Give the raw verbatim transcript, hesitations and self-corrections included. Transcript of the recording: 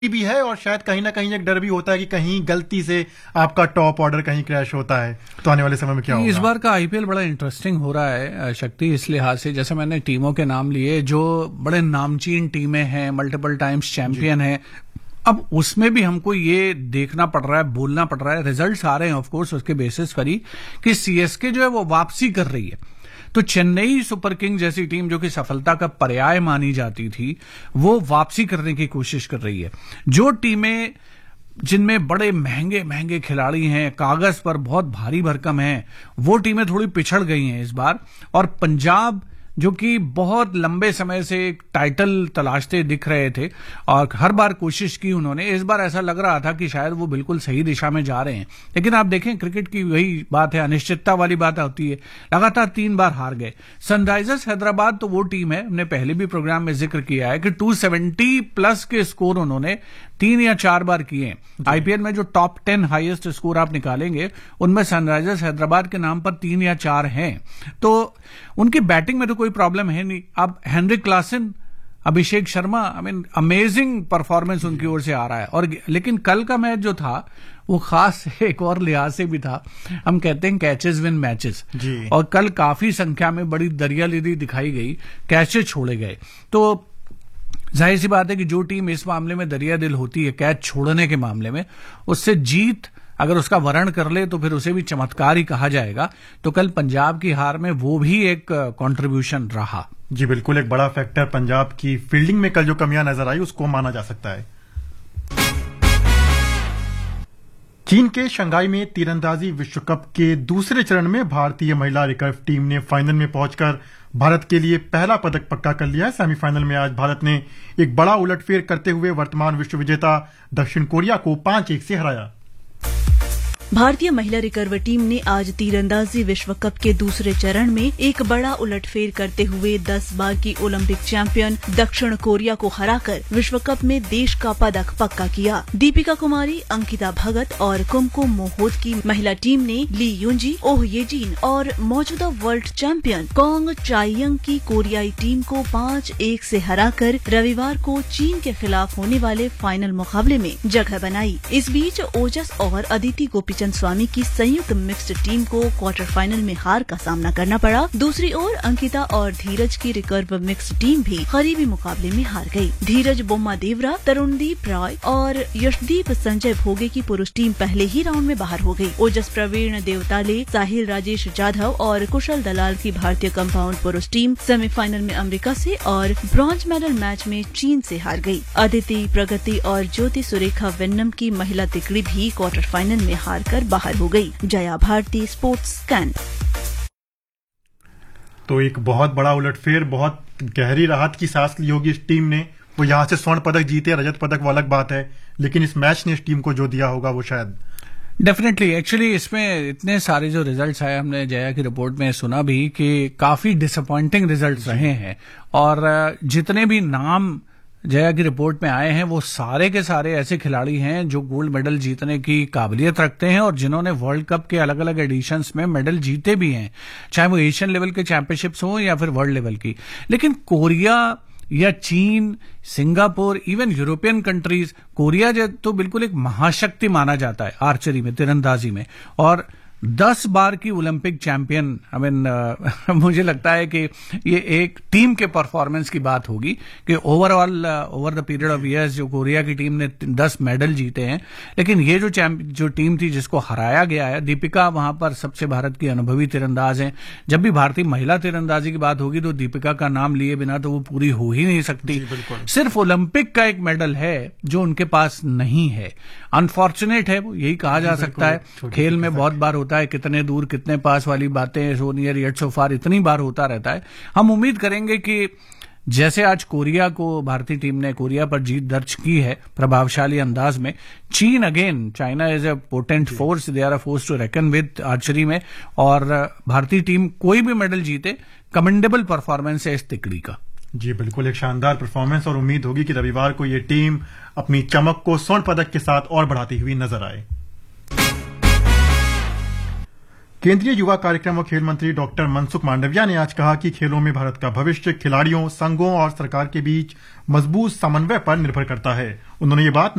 भी है और शायद कहीं ना कहीं एक डर भी होता है कि कहीं गलती से आपका टॉप ऑर्डर कहीं क्रैश होता है, तो आने वाले समय में क्या होगा? इस बार का आईपीएल बड़ा इंटरेस्टिंग हो रहा है शक्ति, इस लिहाज से जैसे मैंने टीमों के नाम लिए जो बड़े नामचीन टीमें हैं, मल्टीपल टाइम्स चैंपियन हैं, अब उसमें भी हमको ये देखना पड़ रहा है, बोलना पड़ रहा है, रिजल्ट्स आ रहे हैं ऑफ कोर्स उसके बेसिस पर ही कि सीएसके जो है वो वापसी कर रही है। तो चेन्नई सुपर किंग जैसी टीम जो कि सफलता का पर्याय मानी जाती थी, वो वापसी करने की कोशिश कर रही है। जो टीमें जिनमें बड़े महंगे महंगे खिलाड़ी हैं, कागज पर बहुत भारी भरकम हैं, वो टीमें थोड़ी पिछड़ गई हैं इस बार। और पंजाब जो कि बहुत लंबे समय से एक टाइटल तलाशते दिख रहे थे और हर बार कोशिश की उन्होंने, इस बार ऐसा लग रहा था कि शायद वो बिल्कुल सही दिशा में जा रहे हैं। लेकिन आप देखें क्रिकेट की वही बात है, अनिश्चितता वाली बात होती है, लगातार तीन बार हार गए। सनराइजर्स हैदराबाद तो वो टीम है, हमने पहले भी प्रोग्राम में जिक्र किया है कि दो सौ सत्तर प्लस के स्कोर उन्होंने तीन या चार बार किए। आईपीएल में जो टॉप टेन हाईएस्ट स्कोर आप निकालेंगे उनमें सनराइजर्स हैदराबाद के नाम पर तीन या चार हैं। तो उनकी बैटिंग में तो कोई प्रॉब्लम है नहीं। अब Heinrich Klaasen, Abhishek Sharma, I mean amazing performance उनकी ओर से आ रहा है। और लेकिन कल का मैच जो था वो खास एक और लिहाज से भी था, हम कहते हैं कैचेस विन मैचेस, और कल काफी संख्या में बड़ी दरियालिदी दिखाई गई, कैचेस छोड़े गए। तो जाहिर सी बात है कि जो टीम इस मामले में दरिया दिल होती है कैच छोड़ने के मामले में, उससे जीत अगर उसका वर्ण कर ले तो फिर उसे भी चमत्कार ही कहा जाएगा। तो कल पंजाब की हार में वो भी एक कंट्रीब्यूशन रहा। जी बिल्कुल, एक बड़ा फैक्टर पंजाब की फील्डिंग में कल जो कमियां नजर आई उसको माना जा सकता है। चीन के शंघाई में तीरंदाजी विश्व कप के दूसरे चरण में भारतीय महिला रिकर्व टीम ने फाइनल में पहुंचकर भारत के लिए पहला पदक पक्का कर लिया है। सेमीफाइनल में आज भारत ने एक बड़ा उलटफेर करते हुए वर्तमान विश्व विजेता दक्षिण कोरिया को पांच एक से हराया। भारतीय महिला रिकर्व टीम ने आज तीरंदाजी विश्व कप के दूसरे चरण में एक बड़ा उलटफेर करते हुए दस बार की ओलंपिक चैंपियन दक्षिण कोरिया को हराकर विश्व कप में देश का पदक पक्का किया। दीपिका कुमारी, अंकिता भगत और कुमकुम मोहोत की महिला टीम ने ली युंजी, ओह येजिन और मौजूदा वर्ल्ड चैंपियन कोंग चाइयंग की कोरियाई टीम को पाँच एक से हराकर रविवार को चीन के खिलाफ होने वाले फाइनल मुकाबले में जगह बनाई। इस बीच ओजस और अदिति गोपी स्वामी की संयुक्त मिक्स्ड टीम को क्वार्टर फाइनल में हार का सामना करना पड़ा। दूसरी ओर अंकिता और धीरज की रिकर्व मिक्स्ड टीम भी करीबी मुकाबले में हार गई। धीरज बोम्मा देवरा, तरुणदीप रॉय और यशदीप संजय भोगे की पुरुष टीम पहले ही राउंड में बाहर हो गई। ओजस प्रवीण देवताले, साहिल राजेश जाधव और कुशल दलाल की भारतीय कंपाउंड पुरुष टीम सेमीफाइनल में अमेरिका से और ब्रॉन्ज मेडल मैच में चीन से हार गई। अदिति, प्रगति और ज्योति सुरेखा वेन्नम की महिला तिकड़ी भी क्वार्टर फाइनल में हार कर बाहर हो गई। Jaya Bharti, sports scan. तो एक बहुत बड़ा उलटफेर, बहुत गहरी राहत की सांस ली होगी इस टीम ने। वो यहां से स्वर्ण पदक जीते, रजत पदक वो अलग बात है, लेकिन इस मैच ने इस टीम को जो दिया होगा वो शायद डेफिनेटली। एक्चुअली इसमें इतने सारे जो रिजल्ट्स आए, हमने जया की रिपोर्ट में सुना भी कि काफी डिसअपॉइंटिंग रिजल्ट्स रहे हैं, और जितने भी नाम जया की रिपोर्ट में आए हैं वो सारे के सारे ऐसे खिलाड़ी हैं जो गोल्ड मेडल जीतने की काबिलियत रखते हैं और जिन्होंने वर्ल्ड कप के अलग अलग एडिशंस में मेडल जीते भी हैं, चाहे वो एशियन लेवल के चैंपियनशिप्स हो या फिर वर्ल्ड लेवल की। लेकिन कोरिया या चीन, Singapore, even European countries, Korea जो तो बिल्कुल एक महाशक्ति माना जाता है आर्चरी में, तीरंदाजी में, और दस बार की ओलंपिक चैंपियन। आई मीन मुझे लगता है कि ये एक टीम के परफॉर्मेंस की बात होगी कि overall over the period of years जो कोरिया की टीम ने दस मेडल जीते हैं। लेकिन ये जो चैंप जो टीम थी जिसको हराया गया है, दीपिका वहां पर सबसे भारत की अनुभवी तीरंदाज हैं। जब भी भारतीय महिला तीरंदाजी की बात होगी तो दीपिका का नाम लिए बिना तो वो पूरी हो ही नहीं सकती। सिर्फ ओलंपिक का एक मेडल है जो उनके पास नहीं है। अनफॉर्चुनेट है, वो यही कहा जा सकता है। खेल में बहुत बार होता है, कितने दूर कितने पास वाली बातें, सो नियर येट सो फार, इतनी बार होता रहता है। हम उम्मीद करेंगे कि जैसे आज कोरिया को, भारतीय टीम ने कोरिया पर जीत दर्ज की है प्रभावशाली अंदाज में, चीन again, China is a potent force, they are a force to reckon with archery में, और भारतीय टीम कोई भी मेडल जीते, कमेंडेबल परफॉर्मेंस है इस तिकड़ी का। जी बिल्कुल, एक शानदार परफॉर्मेंस, और उम्मीद होगी कि रविवार को ये टीम अपनी चमक को स्वर्ण पदक के साथ और बढ़ाती हुई नजर आए। केंद्रीय युवा कार्यक्रम और खेल मंत्री डॉक्टर मनसुख मांडविया ने आज कहा कि खेलों में भारत का भविष्य खिलाड़ियों, संघों और सरकार के बीच मजबूत समन्वय पर निर्भर करता है। उन्होंने ये बात